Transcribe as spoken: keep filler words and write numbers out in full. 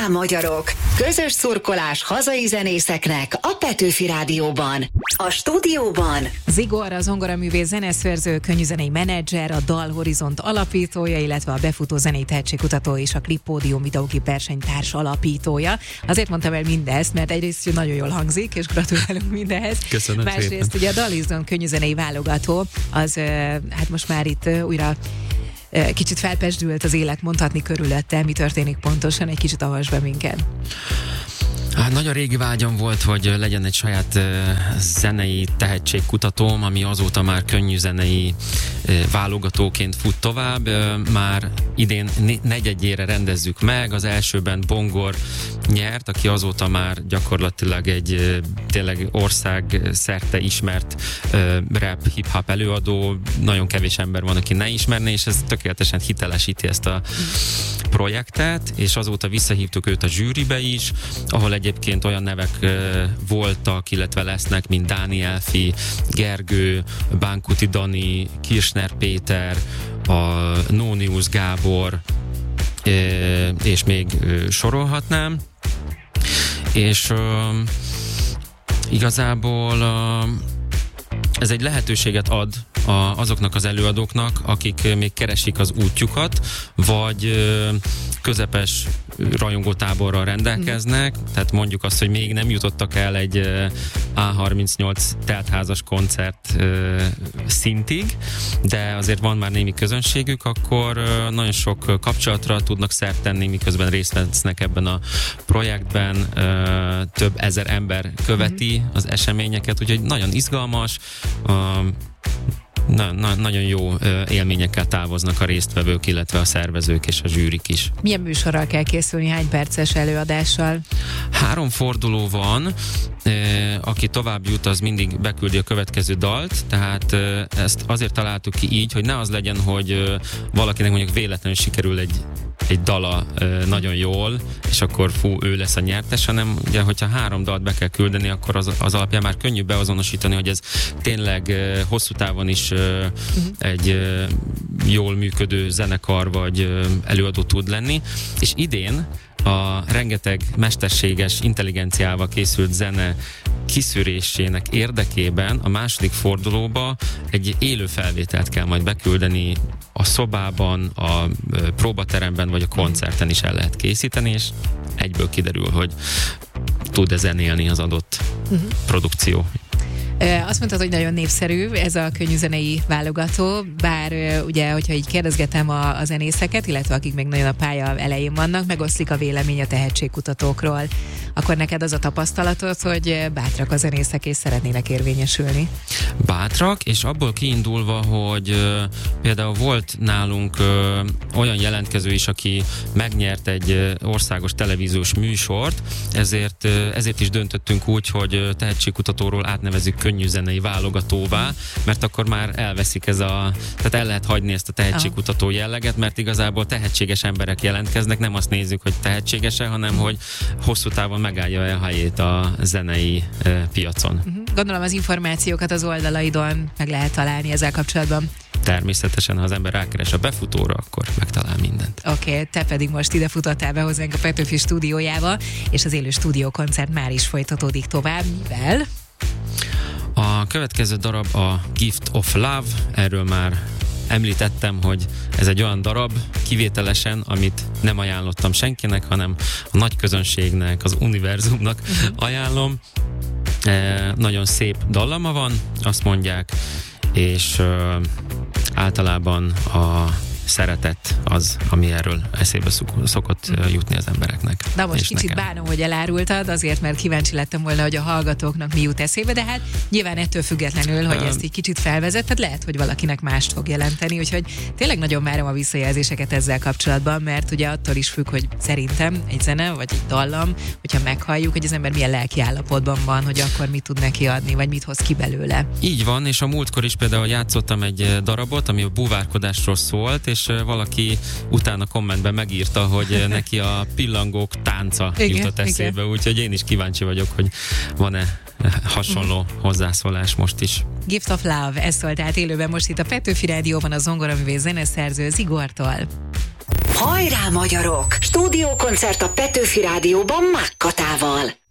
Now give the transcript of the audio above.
Hajrá magyarok! Közös szurkolás hazai zenészeknek a Petőfi Rádióban. A stúdióban Zigor, a zongoraművész, zeneszerző, könnyűzenei menedzser, a Dal Horizont alapítója, illetve a Befutó zenei tehetségkutató és a Klippódium videóklip versenytárs alapítója. Azért mondtam el mindezt, mert egyrészt nagyon jól hangzik, és gratulálunk mindenhez. Köszönöm. Másrészt szépen. ugye a Dal Horizont könnyűzenei válogató, az hát most már itt újra kicsit felpesdült az élet, mondhatni körülötte, mi történik pontosan, egy kicsit avasd be minket. Hát nagyon régi vágyam volt, hogy legyen egy saját uh, zenei tehetségkutatóm, ami azóta már könnyű zenei uh, válogatóként fut tovább. Uh, már idén né- negyedjére rendezzük meg, az elsőben Bongor nyert, aki azóta már gyakorlatilag egy uh, tényleg ország szerte ismert uh, rap, hip-hop előadó. Nagyon kevés ember van, aki ne ismerné, és ez tökéletesen hitelesíti ezt a projektet, és azóta visszahívtuk őt a zsűribe is, ahol egyébként olyan nevek uh, voltak, illetve lesznek, mint Dániel Fi, Gergő, Bánkuti Dani, Kirchner Péter, a Nónius Gábor, uh, és még uh, sorolhatnám. És uh, igazából uh, ez egy lehetőséget ad a, azoknak az előadóknak, akik még keresik az útjukat, vagy ö, közepes rajongótáborral rendelkeznek, mm. tehát mondjuk azt, hogy még nem jutottak el egy ö, á harmincnyolc teltházas koncert ö, szintig, de azért van már némi közönségük, akkor ö, nagyon sok kapcsolatra tudnak szert tenni, miközben részt vesznek ebben a projektben, ö, több ezer ember követi mm. az eseményeket, úgyhogy nagyon izgalmas, ö, Na, na, nagyon jó ö, élményekkel távoznak a résztvevők, illetve a szervezők és a zsűrik is. Milyen műsorral kell készülni, hány perces előadással? Három forduló van, ö, aki tovább jut, az mindig beküldi a következő dalt, tehát ö, ezt azért találtuk ki így, hogy ne az legyen, hogy ö, valakinek mondjuk véletlenül sikerül egy egy dala ö, nagyon jól, és akkor fú, ő lesz a nyertes, hanem ugye, hogyha három dalt be kell küldeni, akkor az, az alapján már könnyű beazonosítani, hogy ez tényleg ö, hosszú távon is ö, uh-huh. egy ö, jól működő zenekar vagy ö, előadó tud lenni, és idén a rengeteg mesterséges intelligenciával készült zene kiszűrésének érdekében a második fordulóba egy élő felvételt kell majd beküldeni a szobában, a próbateremben vagy a koncerten is el lehet készíteni, és egyből kiderül, hogy tud-e zenélni az adott uh-huh. produkció. Azt mondtad, hogy nagyon népszerű ez a könnyűzenei válogató, bár ugye, hogyha így kérdezgetem a, a zenészeket, illetve akik még nagyon a pálya elején vannak, megoszlik a vélemény a tehetségkutatókról. Akkor neked az a tapasztalatod, hogy bátrak a zenészek és szeretnének érvényesülni? Bátrak, és abból kiindulva, hogy uh, például volt nálunk uh, olyan jelentkező is, aki megnyert egy uh, országos televíziós műsort, ezért, uh, ezért is döntöttünk úgy, hogy uh, tehetségkutatóról átnevezzük könnyűzenei válogatóvá, mert akkor már elveszik ez a, tehát el lehet hagyni ezt a tehetségkutató jelleget, mert igazából tehetséges emberek jelentkeznek, nem azt nézzük, hogy tehetséges-e, hanem hogy hosszú távon megállja a helyét a zenei e, piacon. Gondolom az információkat az oldalaidon meg lehet találni ezzel kapcsolatban. Természetesen, ha az ember rákeres a befutóra, akkor megtalál mindent. Oké, okay, te pedig most ide futottál be hozzánk a Petőfi stúdiójába, és az élő stúdiókoncert már is folytatódik tovább. Mivel? A következő darab a Gift of Love, erről már említettem, hogy ez egy olyan darab, kivételesen, amit nem ajánlottam senkinek, hanem a nagy közönségnek, az univerzumnak ajánlom. E, nagyon szép dallama van, azt mondják, és e, általában a szeretet az, ami erről eszébe szokott jutni az embereknek. Na most kicsit nekem. Bánom, hogy elárultad, azért, mert kíváncsi lettem volna, hogy a hallgatóknak mi jut eszébe, de hát nyilván ettől függetlenül, hogy ezt így kicsit felvezetted, lehet, hogy valakinek mást fog jelenteni, úgyhogy tényleg nagyon várom a visszajelzéseket ezzel kapcsolatban, mert ugye attól is függ, hogy szerintem egy zene, vagy egy dallam, hogyha meghalljuk, hogy az ember milyen lelki állapotban van, hogy akkor mit tud neki adni, vagy mit hoz ki belőle. Így van, és a múltkor is például játszottam egy darabot, ami a búvárkodásról szólt, és valaki utána kommentben megírta, hogy neki a pillangók tánca igen, jutott eszébe, úgyhogy én is kíváncsi vagyok, hogy van-e hasonló uh-huh. hozzászólás most is. Gift of Love, ez szólt át élőben most itt a Petőfi Rádióban a zongoraművész zeneszerző Zigortól. Hajrá magyarok! Stúdiókoncert a Petőfi Rádióban Mákkatával.